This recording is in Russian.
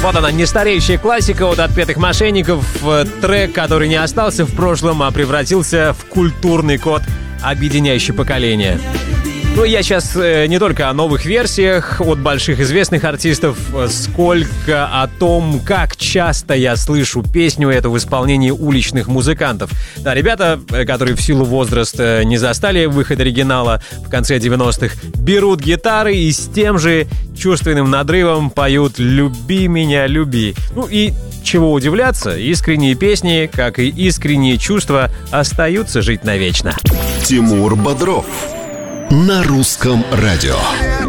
Вот она, нестареющая классика от «Отпетых мошенников». Трек, который не остался в прошлом, а превратился в культурный код, объединяющий поколение. Ну, я сейчас не только о новых версиях от больших известных артистов, сколько о том, как часто я слышу песню эту в исполнении уличных музыкантов. Да, ребята, которые в силу возраста не застали выход оригинала в конце 90-х, берут гитары и с тем же чувственным надрывом поют «Люби меня, люби». Ну и чего удивляться, искренние песни, как и искренние чувства, остаются жить навечно. Тимур Бодров на Русском радио.